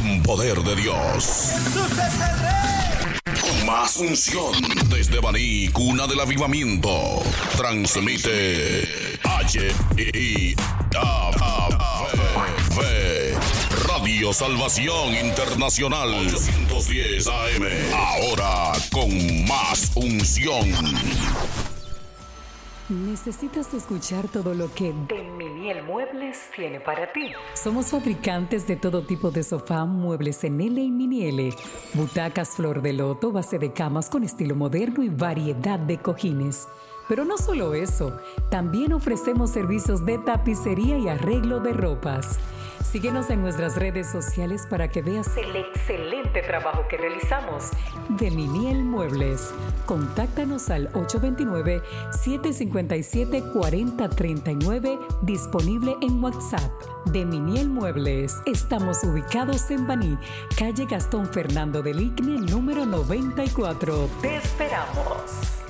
con poder de Dios. Jesús es el Rey. Con más unción desde Baní, cuna del avivamiento. Transmite Radio Salvación Internacional 810 AM. Ahora con más unción. ¿Necesitas escuchar todo lo que Deminiel Muebles tiene para ti? Somos fabricantes de todo tipo de sofá, muebles en L y mini L, butacas flor de loto, base de camas con estilo moderno y variedad de cojines. Pero no solo eso, también ofrecemos servicios de tapicería y arreglo de ropas. Síguenos en nuestras redes sociales para que veas el excelente trabajo que realizamos. Deminiel Muebles. Contáctanos al 829-757-4039, disponible en WhatsApp. Deminiel Muebles. Estamos ubicados en Baní, calle Gastón Fernando del Igne, número 94. Te esperamos.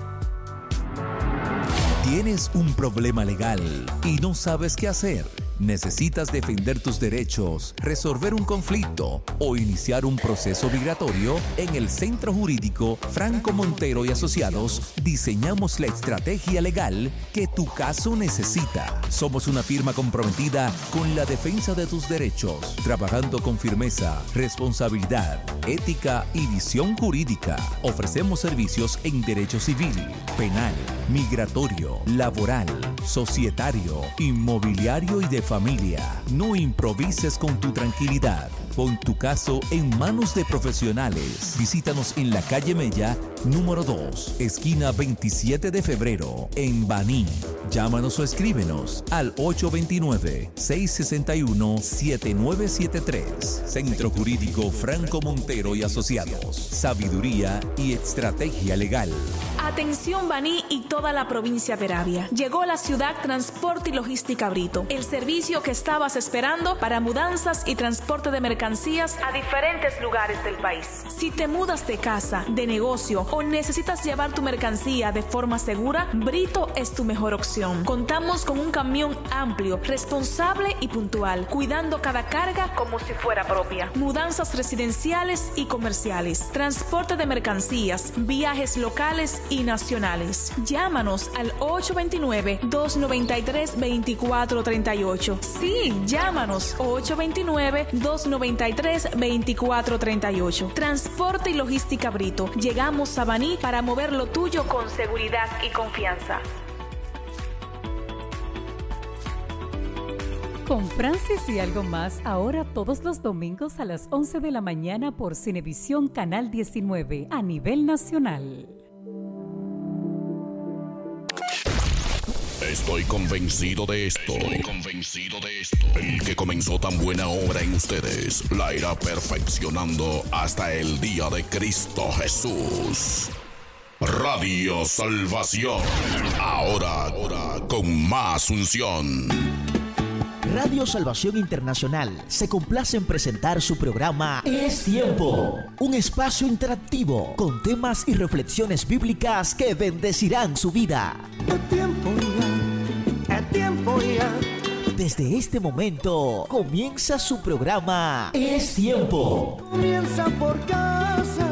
¿Tienes un problema legal y no sabes qué hacer? ¿Necesitas defender tus derechos, resolver un conflicto o iniciar un proceso migratorio? En el Centro Jurídico Franco Montero y Asociados diseñamos la estrategia legal que tu caso necesita. Somos una firma comprometida con la defensa de tus derechos, trabajando con firmeza, responsabilidad, ética y visión jurídica. Ofrecemos servicios en derecho civil, penal, migratorio, laboral, societario, inmobiliario y de familia. No improvises con tu tranquilidad. Pon tu caso en manos de profesionales. Visítanos en la calle Mella, número 2, esquina 27 de febrero, en Baní. Llámanos o escríbenos al 829-661-7973. Centro Jurídico Franco Montero y Asociados. Sabiduría y estrategia legal. Atención Baní y toda la provincia de Peravia. Llegó la ciudad Transporte y Logística Brito, el servicio que estabas esperando para mudanzas y transporte de mercancías a diferentes lugares del país. Si te mudas de casa, de negocio o necesitas llevar tu mercancía de forma segura, Brito es tu mejor opción. Contamos con un camión amplio, responsable y puntual, cuidando cada carga como si fuera propia. Mudanzas residenciales y comerciales, transporte de mercancías, viajes locales y nacionales. Llámanos al 829-293-2438. Sí, llámanos 829-293-2438. Transporte y Logística Brito. Llegamos a Baní para mover lo tuyo con seguridad y confianza. Con Francis y algo más, ahora todos los domingos a las 11 de la mañana por Cinevisión Canal 19 a nivel nacional. Estoy convencido de esto. El que comenzó tan buena obra en ustedes la irá perfeccionando hasta el día de Cristo Jesús. Radio Salvación. Ahora con más unción. Radio Salvación Internacional se complace en presentar su programa Es Tiempo, un espacio interactivo con temas y reflexiones bíblicas que bendecirán su vida. Es tiempo ya. Desde este momento comienza su programa Es Tiempo. Comienza por casa.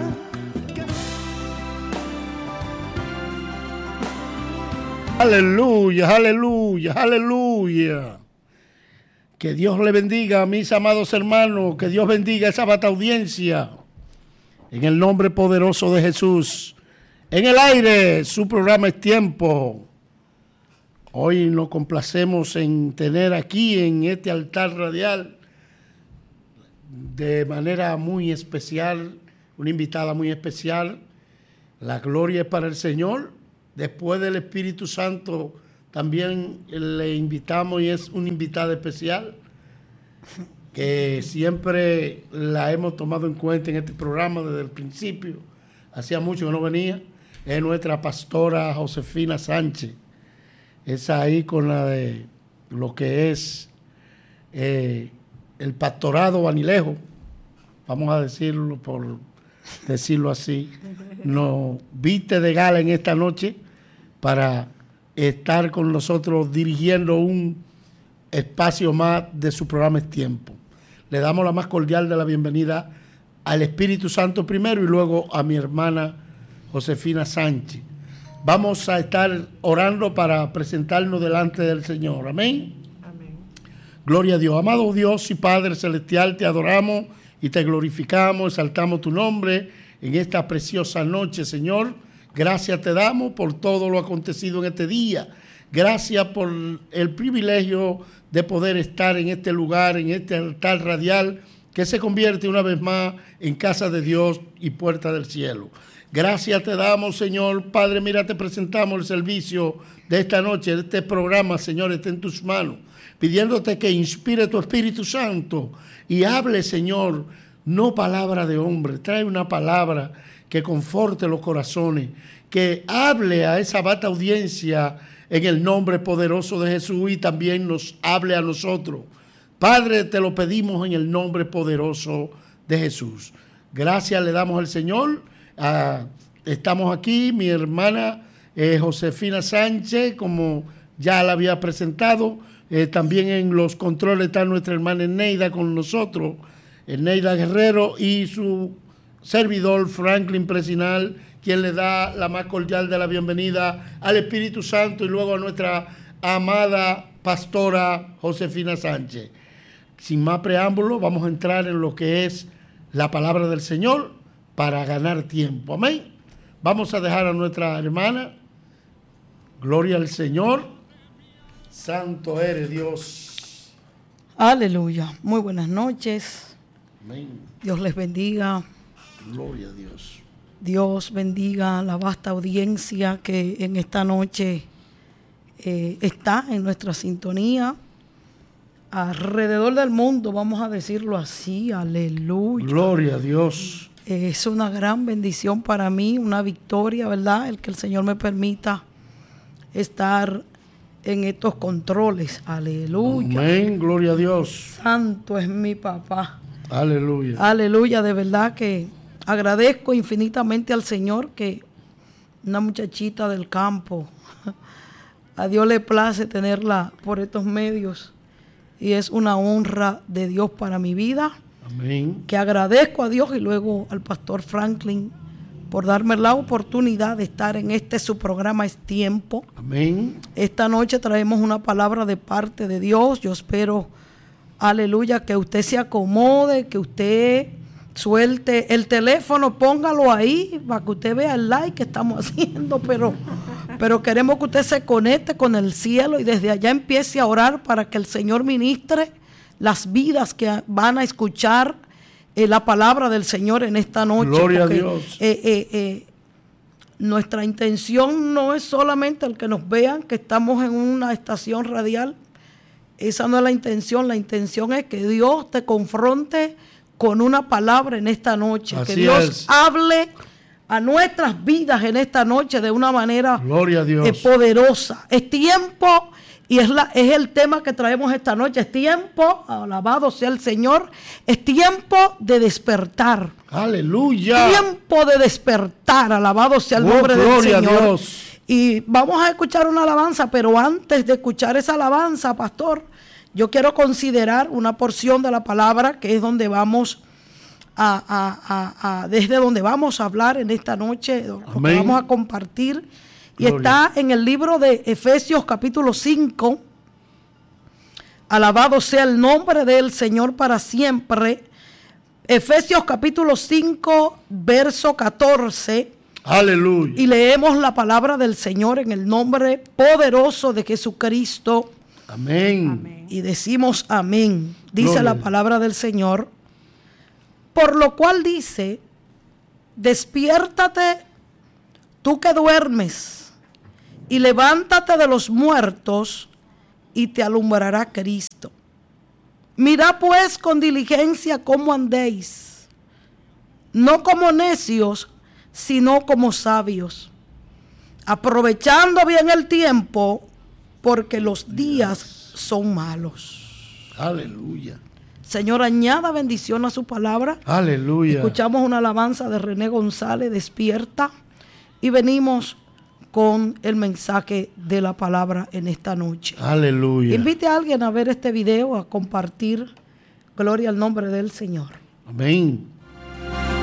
Aleluya, aleluya, aleluya. Que Dios le bendiga a mis amados hermanos, que Dios bendiga a esa vasta audiencia. En el nombre poderoso de Jesús. En el aire, su programa Es Tiempo. Hoy nos complacemos en tener aquí en este altar radial de manera muy especial, una invitada muy especial. La gloria es para el Señor. Después del Espíritu Santo también le invitamos y es una invitada especial que siempre la hemos tomado en cuenta en este programa desde el principio. Hacía mucho que no venía. Es nuestra pastora Josefina Sánchez. Es ahí con la de lo que es el pastorado Banilejo, vamos a decirlo por decirlo así. Nos viste de gala en esta noche para estar con nosotros dirigiendo un espacio más de su programa Es Tiempo. le damos la más cordial de la bienvenida al Espíritu Santo primero y luego a mi hermana Josefina Sánchez. Vamos a estar orando para presentarnos delante del Señor. Amén. Amén. Gloria a Dios. Amado Dios y Padre Celestial, te adoramos y te glorificamos, exaltamos tu nombre en esta preciosa noche, Señor. Gracias te damos por todo lo acontecido en este día. Gracias por el privilegio de poder estar en este lugar, en este altar radial, que se convierte una vez más en casa de Dios y puerta del cielo. Gracias te damos, Señor. Padre, mira, te presentamos el servicio de esta noche, de este programa, Señor, está en tus manos, pidiéndote que inspire tu Espíritu Santo y hable, Señor, no palabra de hombre, trae una palabra que conforte los corazones, que hable a esa vasta audiencia en el nombre poderoso de Jesús y también nos hable a nosotros. Padre, te lo pedimos en el nombre poderoso de Jesús. Gracias le damos al Señor. Estamos aquí, mi hermana Josefina Sánchez, como ya la había presentado. También en los controles está nuestra hermana Eneida con nosotros, Eneida Guerrero, y su servidor Franklin Presinal, quien le da la más cordial de la bienvenida al Espíritu Santo y luego a nuestra amada pastora Josefina Sánchez. Sin más preámbulo, vamos a entrar en lo que es la palabra del Señor para ganar tiempo. Amén. Vamos a dejar a nuestra hermana. Gloria al Señor. Santo eres Dios. Aleluya. Muy buenas noches. Amén. Dios les bendiga. Gloria a Dios. Dios bendiga la vasta audiencia que en esta noche está en nuestra sintonía. Alrededor del mundo, vamos a decirlo así. Aleluya. Gloria a Dios. Es una gran bendición para mí, una victoria, ¿verdad? El que el Señor me permita estar en estos controles. Aleluya. Amén, gloria a Dios. Santo es mi papá. Aleluya. Aleluya, de verdad que agradezco infinitamente al Señor que una muchachita del campo, a Dios le place tenerla por estos medios y es una honra de Dios para mi vida. Amén. Que agradezco a Dios y luego al pastor Franklin por darme la oportunidad de estar en su programa Es Tiempo. Amén. Esta noche traemos una palabra de parte de Dios. Yo espero, aleluya, que usted se acomode, que usted suelte el teléfono, póngalo ahí para que usted vea el like que estamos haciendo, pero queremos que usted se conecte con el cielo y desde allá empiece a orar para que el Señor ministre las vidas que van a escuchar la palabra del Señor en esta noche. Gloria porque, a Dios. Nuestra intención no es solamente el que nos vean que estamos en una estación radial. Esa no es la intención. La intención es que Dios te confronte con una palabra en esta noche. Así que Dios es. hable a nuestras vidas en esta noche de una manera Gloria a Dios. Poderosa. Es tiempo. Y es el tema que traemos esta noche. Es tiempo, alabado sea el Señor, es tiempo de despertar. Aleluya. Tiempo de despertar, alabado sea el nombre del gloria Señor. A Dios. Y vamos a escuchar una alabanza, pero antes de escuchar esa alabanza, pastor, yo quiero considerar una porción de la palabra que es donde vamos desde donde vamos a hablar en esta noche, lo que vamos a compartir. Y está en el libro de Efesios capítulo 5. Alabado sea el nombre del Señor para siempre. Efesios capítulo 5, verso 14. Aleluya. Y leemos la palabra del Señor en el nombre poderoso de Jesucristo. Amén. Y decimos amén. Dice Gloria. la palabra del Señor. Por lo cual dice, despiértate tú que duermes, y levántate de los muertos, y te alumbrará Cristo. Mirad pues con diligencia cómo andéis, no como necios, sino como sabios, aprovechando bien el tiempo, porque los días son malos. Aleluya. Señor, añada bendición a su palabra. Aleluya. Escuchamos una alabanza de René González, Despierta, y venimos con el mensaje de la palabra en esta noche. Aleluya. Invite a alguien a ver este video, a compartir Gloria al nombre del Señor. Amén.